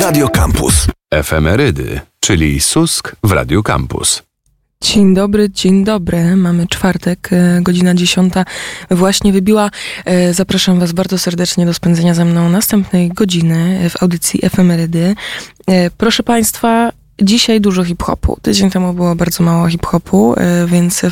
Radio Campus. Efemerydy, czyli Susk w Radio Campus. Dzień dobry. Mamy czwartek, godzina 10 właśnie wybiła. Zapraszam Was bardzo serdecznie do spędzenia ze mną następnej godziny w audycji Efemerydy. Proszę Państwa, dzisiaj dużo hip-hopu. Tydzień temu było bardzo mało hip-hopu, więc